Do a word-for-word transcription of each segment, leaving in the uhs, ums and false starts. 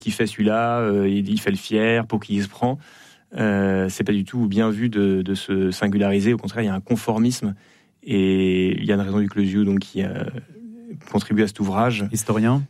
qui fait celui-là, euh, il, il fait le fier, pour qui il se prend. Euh, c'est pas du tout bien vu de, de se singulariser. Au contraire, il y a un conformisme. Et Yann Raison du Closiou, donc, qui a contribué à cet ouvrage. Historien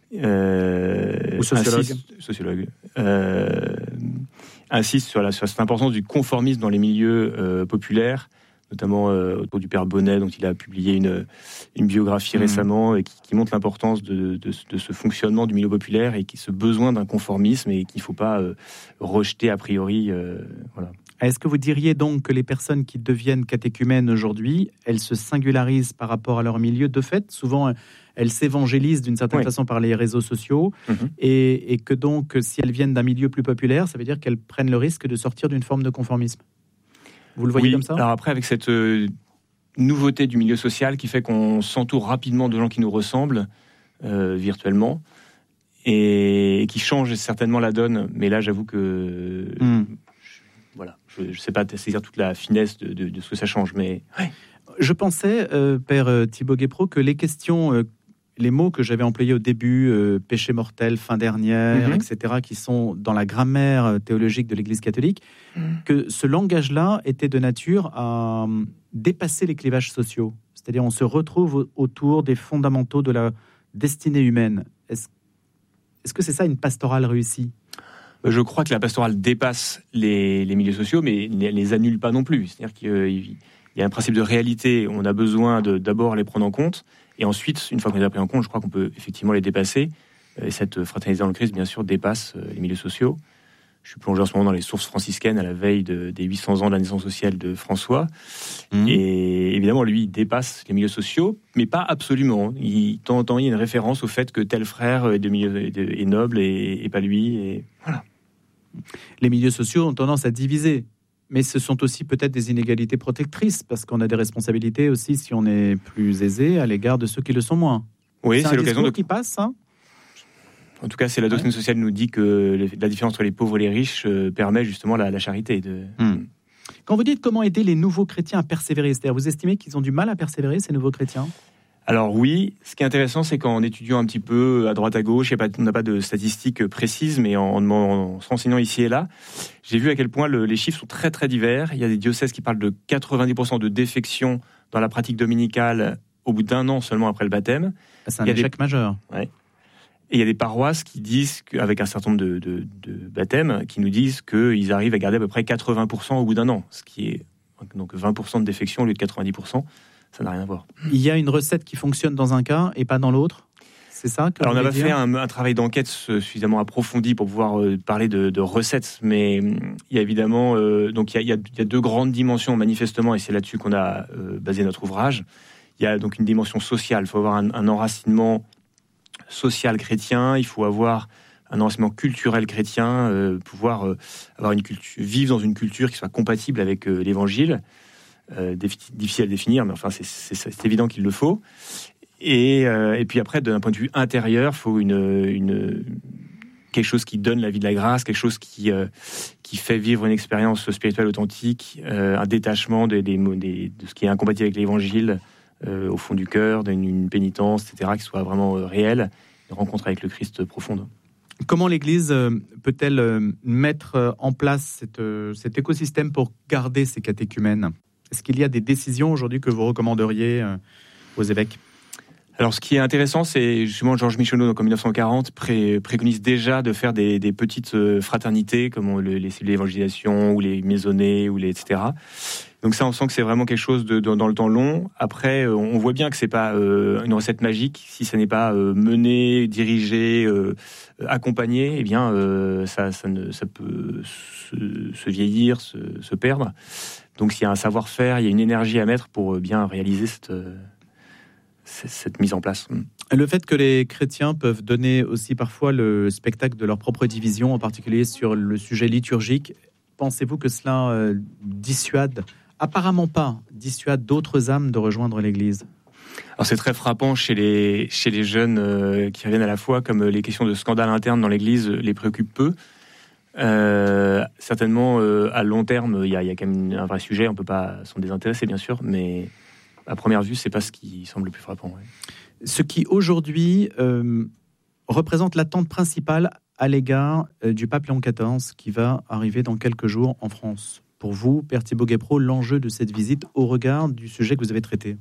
euh, ou sociologue insiste, sociologue. Euh, insiste sur, la, sur cette importance du conformisme dans les milieux euh, populaires, notamment euh, autour du père Bonnet, dont il a publié une, une biographie mmh. récemment, et qui, qui montre l'importance de, de, de ce fonctionnement du milieu populaire et qui, ce besoin d'un conformisme, et qu'il ne faut pas euh, rejeter a priori. Euh, voilà. Est-ce que vous diriez donc que les personnes qui deviennent catéchumènes aujourd'hui, elles se singularisent par rapport à leur milieu de fait ? Souvent, elles s'évangélisent d'une certaine oui. façon par les réseaux sociaux, mmh. et, et que donc, si elles viennent d'un milieu plus populaire, ça veut dire qu'elles prennent le risque de sortir d'une forme de conformisme. Vous le voyez oui, comme ça ? Alors après, avec cette euh, nouveauté du milieu social qui fait qu'on s'entoure rapidement de gens qui nous ressemblent euh, virtuellement, et, et qui change certainement la donne. Mais là, j'avoue que mm. je, voilà, je ne sais pas saisir toute la finesse de, de, de ce que ça change. Mais ouais. Je pensais, euh, Père Thibaut Guépraud, que les questions, euh, les mots que j'avais employés au début, euh, péché mortel, fin dernière, mm-hmm. et cetera, qui sont dans la grammaire théologique de l'Église catholique, mm. que ce langage-là était de nature à dépasser les clivages sociaux. C'est-à-dire, on se retrouve autour des fondamentaux de la destinée humaine. Est-ce, est-ce que c'est ça une pastorale réussie ? Je crois que la pastorale dépasse les, les milieux sociaux, mais ne les, les annule pas non plus. C'est-à-dire qu'il y a un principe de réalité. On a besoin de d'abord les prendre en compte. Et ensuite, une fois qu'on les a pris en compte, je crois qu'on peut effectivement les dépasser. Et cette fraternité dans le Christ, bien sûr, dépasse les milieux sociaux. Je suis plongé en ce moment dans les sources franciscaines à la veille de, des huit cents ans de la naissance sociale de François. Mmh. Et évidemment, lui, il dépasse les milieux sociaux, mais pas absolument. Il, de temps en temps, il y a une référence au fait que tel frère est, de milieu, est, de, est noble et, et pas lui. Et voilà. Les milieux sociaux ont tendance à diviser. Mais ce sont aussi peut-être des inégalités protectrices, parce qu'on a des responsabilités aussi, si on est plus aisé, à l'égard de ceux qui le sont moins. Oui, c'est, c'est un l'occasion de... qui passe, hein. En tout cas, c'est la doctrine ouais. sociale nous dit que les, la différence entre les pauvres et les riches euh, permet justement la, la charité. De... Hum. Quand vous dites comment aider les nouveaux chrétiens à persévérer, c'est-à-dire vous estimez qu'ils ont du mal à persévérer, ces nouveaux chrétiens ? Alors oui, ce qui est intéressant, c'est qu'en étudiant un petit peu à droite à gauche, pas, on n'a pas de statistiques précises, mais en, en, en se renseignant ici et là, j'ai vu à quel point le, les chiffres sont très très divers. Il y a des diocèses qui parlent de quatre-vingt-dix pour cent de défection dans la pratique dominicale au bout d'un an seulement après le baptême. C'est un échec des... majeur. Ouais. Et il y a des paroisses qui disent, avec un certain nombre de, de, de baptêmes, qui nous disent qu'ils arrivent à garder à peu près quatre-vingts pour cent au bout d'un an, ce qui est donc vingt pour cent de défection au lieu de quatre-vingt-dix pour cent. Ça n'a rien à voir. Il y a une recette qui fonctionne dans un cas et pas dans l'autre ? C'est ça que Alors, on n'a pas dire fait un, un travail d'enquête suffisamment approfondi pour pouvoir euh, parler de, de recettes, mais il y a évidemment euh, donc il y a, il y, a, il y a deux grandes dimensions manifestement, et c'est là-dessus qu'on a euh, basé notre ouvrage. Il y a donc une dimension sociale. Il faut avoir un, un enracinement social chrétien. Il faut avoir un enracinement culturel chrétien, euh, pouvoir euh, avoir une culture, vivre dans une culture qui soit compatible avec euh, l'Évangile. Euh, difficile à définir, mais enfin c'est, c'est, c'est évident qu'il le faut. Et, euh, et puis après, d'un point de vue intérieur, il faut une, une, quelque chose qui donne la vie de la grâce, quelque chose qui, euh, qui fait vivre une expérience spirituelle authentique, euh, un détachement des, des, des, de ce qui est incompatible avec l'Évangile euh, au fond du cœur, d'une une pénitence, et cetera, qui soit vraiment euh, réelle, une rencontre avec le Christ profonde. Comment l'Église euh, peut-elle euh, mettre en place cette, euh, cet écosystème pour garder ces catéchumènes ? Est-ce qu'il y a des décisions aujourd'hui que vous recommanderiez euh, aux évêques ? Alors, ce qui est intéressant, c'est justement Georges Michonneau, donc en dix-neuf cent quarante, pré- préconise déjà de faire des, des petites euh, fraternités, comme on, le, les cellules d'évangélisation, ou les maisonnées, ou les, et cetera. Donc ça, on sent que c'est vraiment quelque chose de, de, dans le temps long. Après, euh, on voit bien que c'est pas euh, une recette magique. Si ça n'est pas euh, mené, dirigé, euh, accompagné, eh bien, euh, ça, ça, ne, ça peut se, se vieillir, se, se perdre. Donc, s'il y a un savoir-faire, il y a une énergie à mettre pour bien réaliser cette, cette mise en place. Le fait que les chrétiens peuvent donner aussi parfois le spectacle de leur propre division, en particulier sur le sujet liturgique, pensez-vous que cela euh, dissuade, apparemment pas, dissuade d'autres âmes de rejoindre l'Église ? Alors c'est très frappant chez les, chez les jeunes euh, qui reviennent à la foi, comme les questions de scandale interne dans l'Église les préoccupent peu. Euh, certainement, euh, à long terme, il y a, y a quand même un vrai sujet. On peut pas s'en désintéresser, bien sûr, mais à première vue, c'est pas ce qui semble le plus frappant. Ouais. Ce qui aujourd'hui euh, représente l'attente principale à l'égard euh, du pape Léon quatorze qui va arriver dans quelques jours en France. Pour vous, Père Thibaut-Guespreau, l'enjeu de cette visite au regard du sujet que vous avez traité?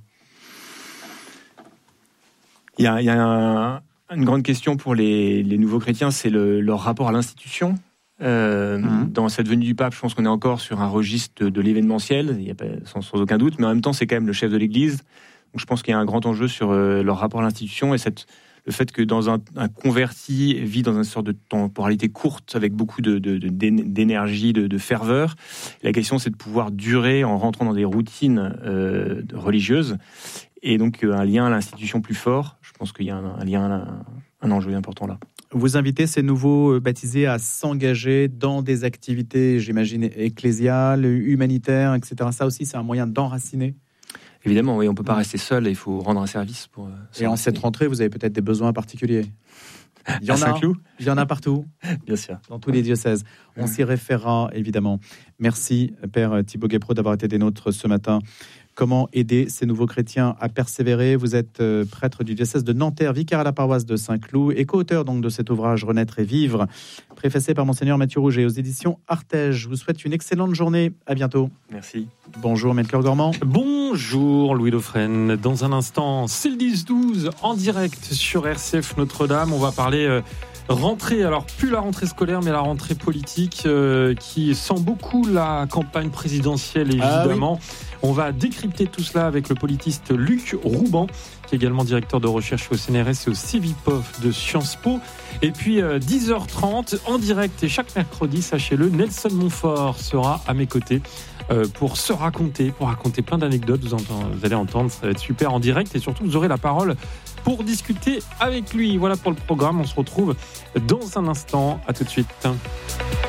Il y a, il y a un, une grande question pour les, les nouveaux chrétiens, c'est le, leur rapport à l'institution. Euh, mmh. Dans cette venue du pape, je pense qu'on est encore sur un registre de, de l'événementiel, il y a pas, sans, sans aucun doute, mais en même temps, c'est quand même le chef de l'Église. Donc je pense qu'il y a un grand enjeu sur euh, leur rapport à l'institution et cette, le fait que dans un, un converti vit dans une sorte de temporalité courte avec beaucoup de, de, de, d'énergie, de, de ferveur. Et la question, c'est de pouvoir durer en rentrant dans des routines euh, religieuses et donc euh, un lien à l'institution plus fort. Je pense qu'il y a un, un lien, un, un enjeu important là. Vous invitez ces nouveaux baptisés à s'engager dans des activités, j'imagine, ecclésiales, humanitaires, et cetera. Ça aussi, c'est un moyen d'enraciner? Évidemment, oui, on ne peut pas rester seul, il faut rendre un service pour. Euh, et en cette rentrée, vous avez peut-être des besoins particuliers? Il y en a, il y en a partout, bien sûr, dans tous les diocèses. On s'y référera, évidemment. Merci, Père Thibaut-Guespreau, d'avoir été des nôtres ce matin. Comment aider ces nouveaux chrétiens à persévérer? Vous êtes euh, prêtre du diocèse de Nanterre, vicaire à la paroisse de Saint-Cloud et co-auteur donc de cet ouvrage Renaître et vivre, préfacé par Monseigneur Mathieu Rouget aux éditions Artege. Je vous souhaite une excellente journée. À bientôt. Merci. Bonjour, Melchior Gormand. Bonjour, Louis Dauphren. Dans un instant, c'est le dix douze en direct sur R C F Notre-Dame. On va parler euh, rentrée, alors plus la rentrée scolaire, mais la rentrée politique euh, qui sent beaucoup la campagne présidentielle, évidemment. Ah, oui. On va décrypter tout cela avec le politiste Luc Rouban, qui est également directeur de recherche au C N R S et au Cevipof de Sciences Po. Et puis euh, dix heures trente en direct et chaque mercredi, sachez-le, Nelson Montfort sera à mes côtés euh, pour se raconter, pour raconter plein d'anecdotes. Vous, entend, vous allez entendre, ça va être super en direct et surtout vous aurez la parole pour discuter avec lui. Voilà pour le programme, on se retrouve dans un instant. À tout de suite.